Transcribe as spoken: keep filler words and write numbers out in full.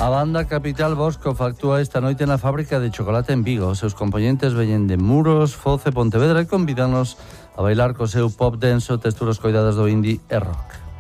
A banda Capital Bosco actúa esta noite na fábrica de chocolate en Vigo. Os seus componentes veñen de Muros, Foz e Pontevedra e convídanos a bailar co seu pop denso, texturas coidadas do indie e rock.